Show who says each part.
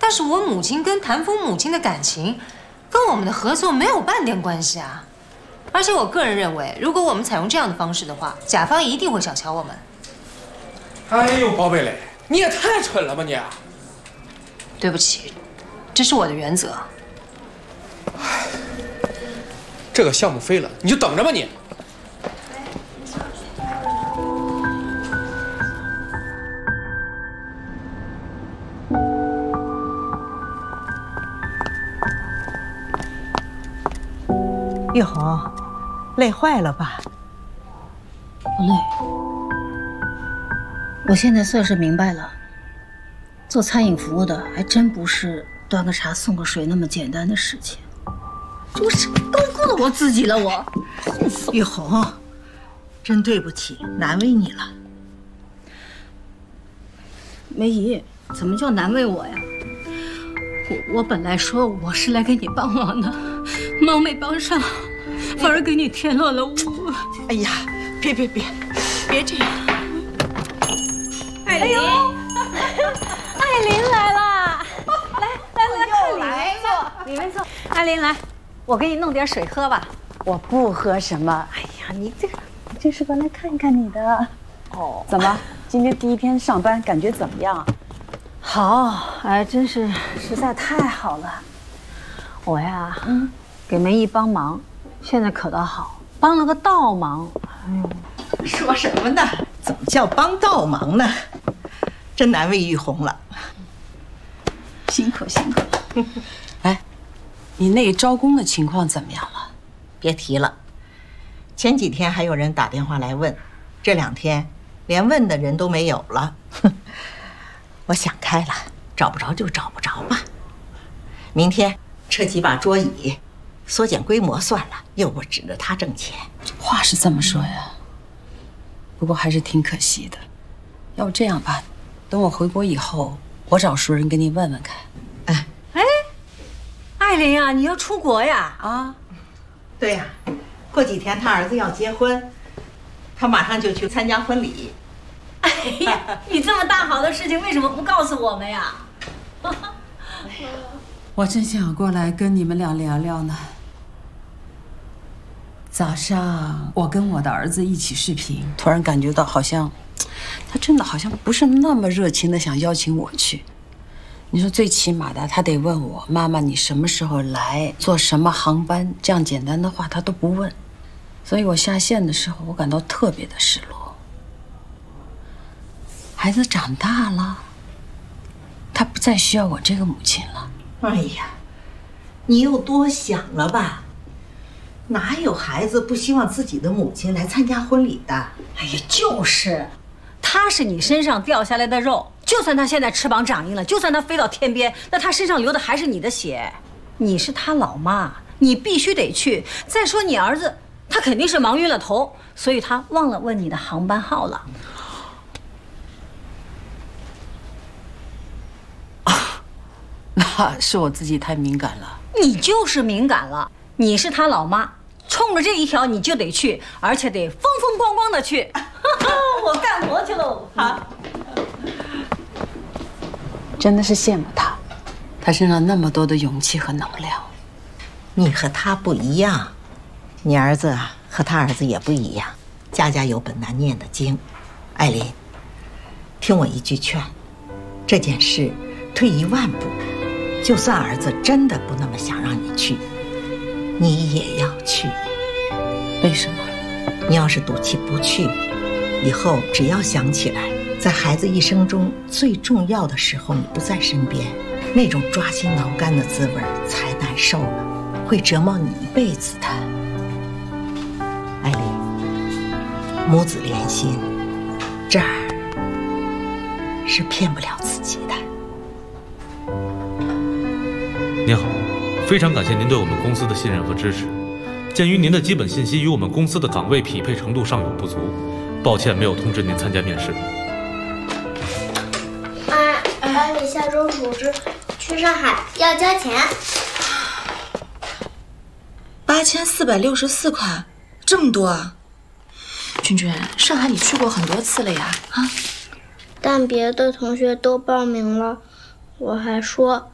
Speaker 1: 但是我母亲跟谭峰母亲的感情，跟我们的合作没有半点关系啊。而且我个人认为，如果我们采用这样的方式的话，甲方一定会小瞧我们。
Speaker 2: 哎呦，宝贝嘞，你也太蠢了吧你！
Speaker 1: 对不起，这是我的原则。
Speaker 2: 唉，这个项目飞了，你就等着吧你。
Speaker 3: 玉红，累坏了吧？
Speaker 4: 不累，我现在算是明白了，做餐饮服务的还真不是端个茶送个水那么简单的事情。我是高估了我自己了，我。
Speaker 3: 玉红，真对不起，难为你了。
Speaker 4: 梅姨，怎么叫难为我呀？我本来说我是来给你帮忙的，忙没帮上，反而给你添乱了我。
Speaker 3: 哎呀，别这样！
Speaker 4: 艾琳，艾琳来了，来看里面坐，艾琳来，我给你弄点水喝吧。
Speaker 5: 我不喝什么。哎呀，你这是过来看看你的。哦，怎么今天第一天上班感觉怎么样？
Speaker 4: 好，哎，真是实在太好了。我呀，给梅姨帮忙，现在可倒好，帮了个倒忙。哎呦，
Speaker 3: 说什么呢？怎么叫帮倒忙呢？真难为玉红了。
Speaker 5: 辛苦。哎，你那招工的情况怎么样了？
Speaker 3: 别提了，前几天还有人打电话来问，这2天连问的人都没有了。我想开了，找不着就找不着吧。明天撤几把桌椅，缩减规模算了，又不指着他挣钱。
Speaker 5: 话是这么说呀，不过还是挺可惜的。要不这样吧，等我回国以后，我找熟人给你问问看。
Speaker 4: 哎，艾琳呀，你要出国呀？
Speaker 5: 啊，
Speaker 3: 对呀，过几天他儿子要结婚，他马上就去参加婚礼。
Speaker 4: 哎呀，你这么大好的事情为什么不告诉我们呀？
Speaker 5: 我真想过来跟你们俩聊聊呢。早上我跟我的儿子一起视频，突然感觉到好像，他真的好像不是那么热情的想邀请我去。你说最起码的，他得问我妈妈你什么时候来，坐什么航班，这样简单的话他都不问。所以我下线的时候，我感到特别的失落。孩子长大了，他不再需要我这个母亲了。
Speaker 3: 哎呀，你又多想了吧？哪有孩子不希望自己的母亲来参加婚礼的？
Speaker 4: 哎呀，就是，他是你身上掉下来的肉，就算他现在翅膀长硬了，就算他飞到天边，那他身上流的还是你的血。你是他老妈，你必须得去。再说你儿子，他肯定是忙晕了头，所以他忘了问你的航班号了。
Speaker 5: 那是我自己太敏感了。
Speaker 4: 你就是敏感了，你是他老妈，冲着这一条你就得去，而且得风风光光的去。我干活去喽。好，
Speaker 5: 真的是羡慕他，他身上那么多的勇气和能量。
Speaker 3: 你和他不一样，你儿子啊和他儿子也不一样，家家有本难念的经。艾琳，听我一句劝，这件事退1万步，就算儿子真的不那么想让你去，你也要去。
Speaker 5: 为什么？
Speaker 3: 你要是赌气不去，以后只要想起来，在孩子一生中最重要的时候你不在身边，那种抓心挠肝的滋味才难受呢，会折磨你一辈子的。艾琳，母子连心，这儿是骗不了自己的。
Speaker 6: 您好，非常感谢您对我们公司的信任和支持。鉴于您的基本信息与我们公司的岗位匹配程度尚有不足，抱歉没有通知您参加面试。
Speaker 7: 妈，班里下周组织去上海要交钱
Speaker 8: 8464块，这么多啊！君君，上海你去过很多次了呀？啊？
Speaker 7: 但别的同学都报名了，我还说